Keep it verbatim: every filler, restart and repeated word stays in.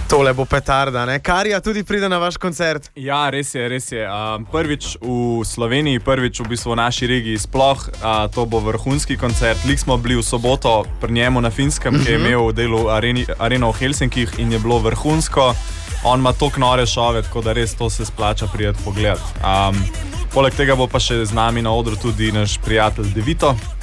Tole bo petarda, ne? Karija tudi pride na vaš koncert. Ja, res je, res je. Um, prvič v Sloveniji, prvič v bistvu v naši regiji sploh, uh, to bo vrhunski koncert. Lik smo bili v soboto pri njemu na Finskem, uh-huh. ki je imel delo areni, areno v Helsinkih in je bilo vrhunsko. On ima tok nore šove, tako da res to se splača prijeti pogled. Um, poleg tega bo pa še z nami na odru tudi naš prijatelj Devito.